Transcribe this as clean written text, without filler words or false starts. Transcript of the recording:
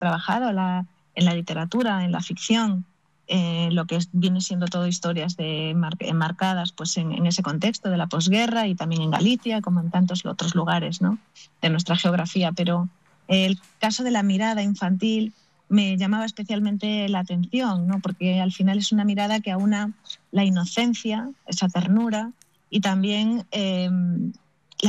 trabajado en la literatura, en la ficción, lo que viene siendo todo historias enmarcadas pues, en ese contexto de la posguerra y también en Galicia, como en tantos otros lugares, ¿no?, de nuestra geografía. Pero el caso de la mirada infantil me llamaba especialmente la atención, ¿no?, porque al final es una mirada que aúna la inocencia, esa ternura, y también